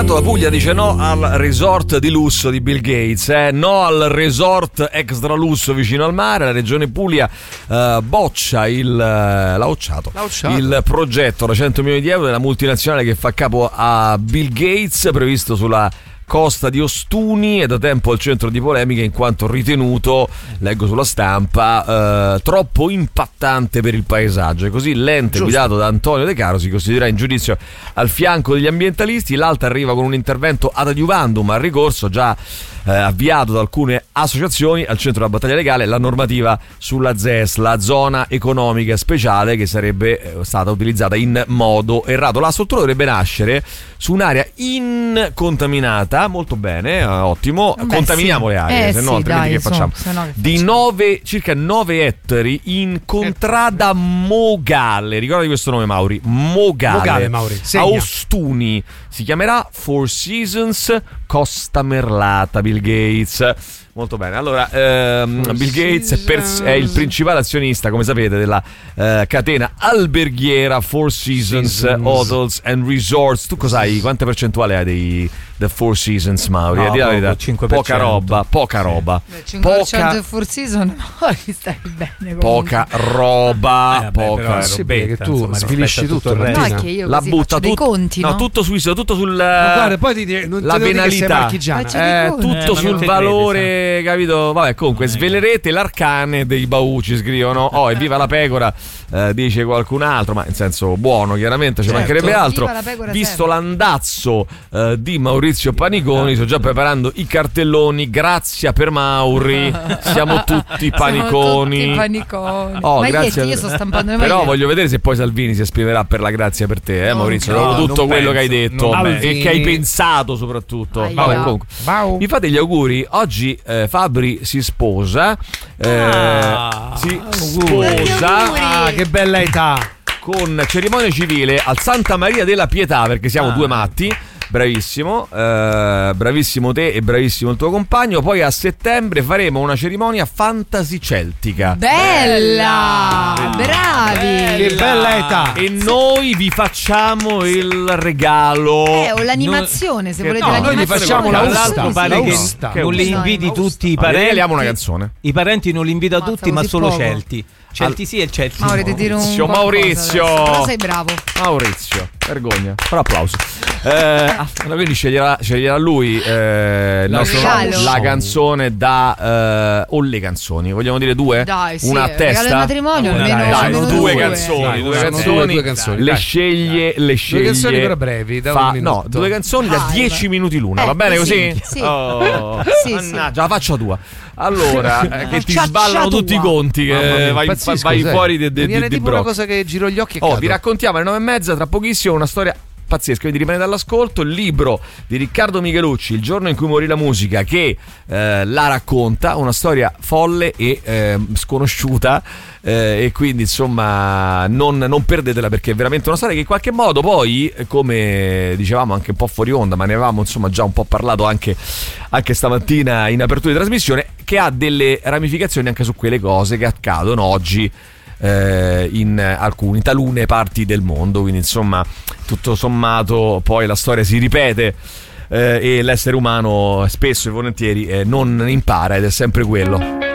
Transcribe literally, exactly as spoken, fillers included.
Intanto la Puglia dice no al resort di lusso di Bill Gates, eh? No al resort extra lusso vicino al mare. La regione Puglia uh, boccia il l'ha bocciato, il progetto da cento milioni di euro della multinazionale che fa capo a Bill Gates, previsto sulla costa di Ostuni. È da tempo al centro di polemiche in quanto ritenuto, leggo sulla stampa, eh, troppo impattante per il paesaggio, e così l'ente Giusto. guidato da Antonio De Caro si costituirà in giudizio al fianco degli ambientalisti. L'Alta arriva con un intervento ad adiuvandum al ricorso già eh, avviato da alcune associazioni al centro della battaglia legale, la normativa sulla Z E S, la zona economica speciale, che sarebbe stata utilizzata in modo errato. La struttura dovrebbe nascere su un'area incontaminata, molto bene, eh, ottimo. Beh, contaminiamo sì. le aree, eh, se no sì, altrimenti dai, che facciamo? So, no che di nove, circa nove ettari in contrada Mogale. Ricordi questo nome, Mauri? Mogale, Mogale Mauri. a Ostuni. Si chiamerà Four Seasons Costa Merlata. Bill Gates. Molto bene. Allora, ehm, Bill Gates è, pers- è il principale azionista, come sapete, della eh, catena alberghiera Four Seasons, Seasons Hotels and Resorts. Tu cos'hai? Quante percentuali hai dei The Four Seasons, Mauri? No, Di la verità, cinque per cento. poca roba, poca sì. roba. Beh, cinque per cento poca del Four Seasons, no, stai bene comunque. Poca roba, eh, vabbè, poca sì, roba. Che tu ma sfilisci tutto il No, è che io la così butta faccio dei tut- conti, no? no, tutto su Isola, tutto sul Ma guarda, poi ti dire, non la te devo dire che sei penalità, marchigiana. Faccio dei eh, conti. tutto Eh, ma sul non ti valore, crede, capito? Vabbè, comunque svelerete l'arcane dei baù, ci scrivono. Oh, evviva la pecora, eh, dice qualcun altro, ma in senso buono, chiaramente, ci Certo. mancherebbe altro. Viva la pecora Visto sempre. l'andazzo eh, di Maurizio Paniconi, sto già preparando i cartelloni. Grazia per Mauri, siamo tutti paniconi. Siamo tutti paniconi. Oh, ma grazie. io, io sto stampando le Però magliette. voglio vedere se poi Salvini si esprimerà per la grazia per te, eh, No, Maurizio. no, dopo tutto non quello penso, che hai detto non e penso. che hai pensato soprattutto. Aia. Vabbè, comunque. Wow. Mi fate gli auguri. Oggi eh, Fabri si sposa. Eh, Ah, si auguri. sposa Ah, che bella età. con cerimonia civile al Santa Maria della Pietà, perché siamo Ah. due matti. Bravissimo, eh, bravissimo te e bravissimo il tuo compagno. Poi a settembre faremo una cerimonia fantasy celtica. Bella! Bravi! Che bella età. E noi vi facciamo il regalo. Eh, o l'animazione, se Che- volete no, l'animazione. noi gli facciamo la Sì, usta, sì, pare sì, che, sì. usta. che non li No, inviti no, tutti i Vabbè, parenti. regaliamo una canzone. I parenti non li invita Mazza, tutti, ma così solo poco. Celti. Celti sì e Celti no. Mauri, ti tiro un Maurizio, qualcosa Maurizio. adesso. Però sei bravo. Maurizio, vergogna. Però applauso. Eh, ah, quindi sceglierà, sceglierà lui eh, il La nostro- regalo. la canzone da eh, o le canzoni. Vogliamo dire due? Dai, sì, una a regalo del testa. matrimonio, Dai, almeno, dai, almeno due, due. canzoni, Dai, due sono canzoni, due, due canzoni, le dai. sceglie, le sceglie. canzoni però brevi, da un fa, minuto. no, due canzoni da Dai, dieci ma- minuti l'una, Eh, va bene sì, così? sì. Oh, Sì, sì. mannaggia, la faccia tua. Allora, eh, che ti Ciaccia sballano tua. tutti i conti, che Mamma mia, vai, impazzisco, vai sai. fuori di, di, Mi viene di tipo una brocco. cosa che giro gli occhi e Oh, cado. vi raccontiamo alle nove e mezza tra pochissimo una storia pazzesca, quindi rimanete all'ascolto. Il libro di Riccardo Michelucci, Il giorno in cui morì la musica, che eh, la racconta, una storia folle e eh, sconosciuta, eh, e quindi insomma non, non perdetela, perché è veramente una storia che in qualche modo poi, come dicevamo anche un po' fuori onda, ma ne avevamo insomma già un po' parlato anche, anche stamattina in apertura di trasmissione, che ha delle ramificazioni anche su quelle cose che accadono oggi eh, in alcune talune parti del mondo. Quindi insomma tutto sommato poi la storia si ripete, eh, e l'essere umano spesso e volentieri eh, non impara, ed è sempre quello.